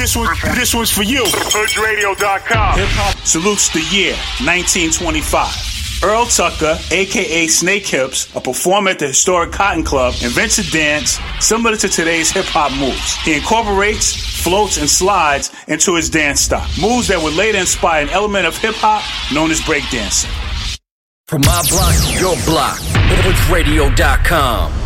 This one's for you. HoodRadio.com. Hip hop salutes the year 1925. Earl Tucker, a.k.a. Snake Hips, a performer at the historic Cotton Club, invents a dance similar to today's hip-hop moves. He incorporates, floats, and slides into his dance style. Moves that would later inspire an element of hip-hop known as breakdancing. From my block to your block, HoodRadio.com.